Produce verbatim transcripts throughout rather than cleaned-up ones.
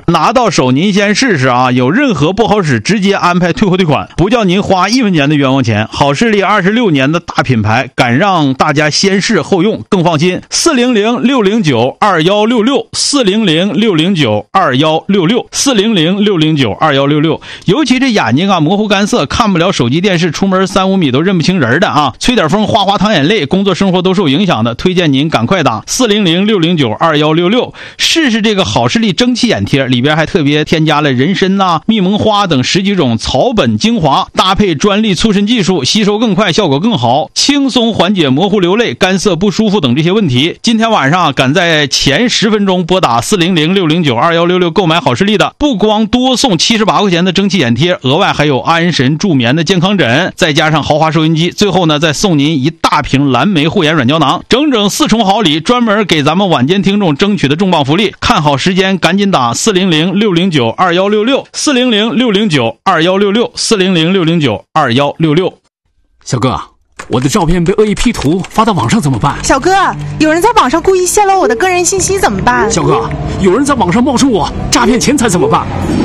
拿到手您先试试啊，有任何不好使直接安排退货退款，不叫您花一分钱的冤枉钱。好视力二十六年的大品牌，敢让大家先试后用更放心。四零零六零九二幺六六 四零零六零九二幺六六 四零零六零九二幺六六。尤其这眼睛啊模糊干涩，看不了手机电视，出门三五米都认不清人的啊，吹点风哗哗淌眼泪，工作生活都受影响的，推荐您赶快打四零零六零九二幺六六试试这个好视力蒸汽眼贴，里边还特别添加了人参呐、啊、蜜蒙花等十几种草本精华，搭配专利促渗技术，吸收更快，效果更好，轻松缓解模糊流泪、干涩不舒服等这些问题。今天晚上赶在前十分钟拨打四零零六零九二幺六六购买好视力的，不光多送七十八块钱的蒸汽眼贴，额外还有安神助眠的健康枕，再加上豪华收音机，最后呢再送您一大瓶蓝莓护眼软胶囊，整整四重好礼，专门给咱们晚间听众争取的重磅福利。看好时间赶紧打四零零六零九二幺六六 四零零六零九二幺六六 四零零六零九二幺六六。 小哥，我的照片被恶意 P 图发到网上怎么办？ 小哥，有人在网上故意泄露我的个人信息怎么办？ 小哥，有人在网上冒充我诈骗钱财怎么办？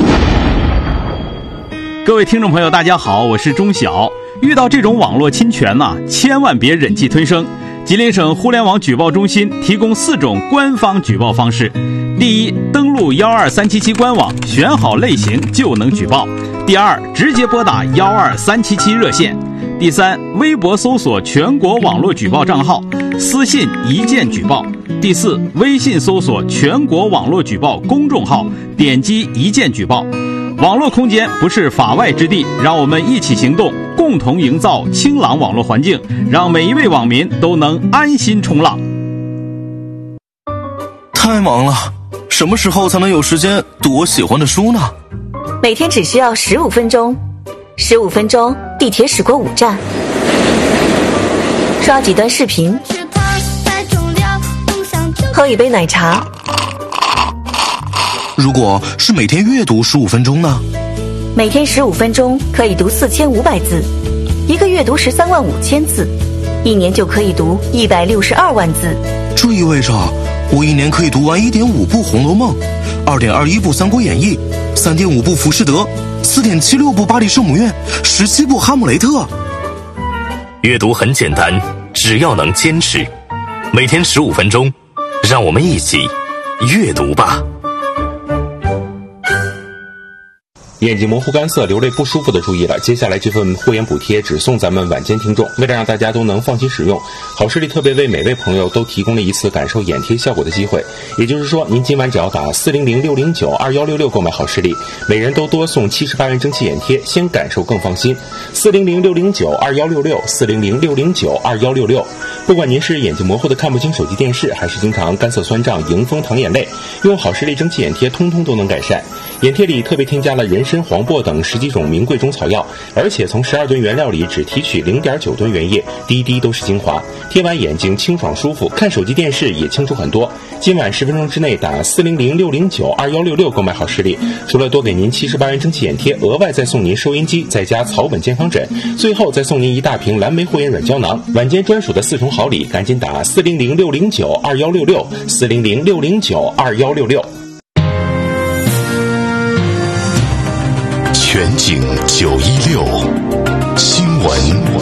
各位听众朋友大家好，我是钟晓。遇到这种网络侵权呢、啊，千万别忍气吞声。吉林省互联网举报中心提供四种官方举报方式：第一，登录一二三七七官网，选好类型就能举报；第二，直接拨打一二三七七热线；第三，微博搜索全国网络举报账号，私信一键举报；第四，微信搜索全国网络举报公众号，点击一键举报。网络空间不是法外之地，让我们一起行动，共同营造清朗网络环境，让每一位网民都能安心冲浪。 太忙了，什么时候才能有时间读我喜欢的书呢？ 每天只需要十五分钟，十五分钟，地铁驶过五站，刷几段视频，喝一杯奶茶。 如果是每天阅读十五分钟呢？ 每天十五分钟可以读四千五百字，一个月读十三万五千字，一年就可以读一百六十二万字。 这意味着我一年可以读完一点五部《红楼梦》，二点二一部《三国演义》，三点五部《浮士德》，四点七六部《巴黎圣母院》，十七部《哈姆雷特》。 阅读很简单，只要能坚持，每天十五分钟，让我们一起阅读吧。 眼睛模糊干涩流泪不舒服的注意了，接下来这份护眼补贴只送咱们晚间听众。为了让大家都能放心使用，好视力特别为每位朋友都提供了一次感受眼贴效果的机会。也就是说，您今晚只要打四零零六零九二幺六六购买好视力，每人都多送七十八元蒸汽眼贴，先感受更放心。四零零六零九二幺六六 四零零六零九二幺六六。不管您是眼睛模糊的看不清手机电视，还是经常干涩酸胀迎风淌眼泪，用好视力蒸汽眼贴通通都能改善。眼贴里特别添加了人参、黄柏等十几种名贵中草药，而且从十二吨原料里只提取 零点九吨原液，滴滴都是精华，贴完眼睛清爽舒服，看手机电视也清楚很多。今晚十分钟之内打四零零六零九二幺六六购买好视力，除了多给您七十八元蒸汽眼贴，额外再送您收音机，再加草本健康枕，最后再送您一大瓶蓝莓护眼软胶囊，晚间专属的四重好礼，赶紧打四零零六零九二幺六六 四零零六零九二幺六六。 全景九一六新闻